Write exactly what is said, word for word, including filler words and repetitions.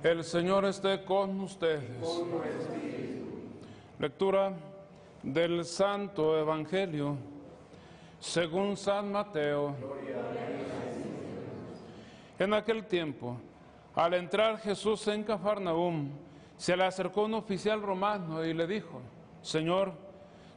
El Señor esté con ustedes. Lectura del Santo Evangelio según San Mateo. En aquel tiempo, al entrar Jesús en Cafarnaúm, se le acercó un oficial romano y le dijo: Señor,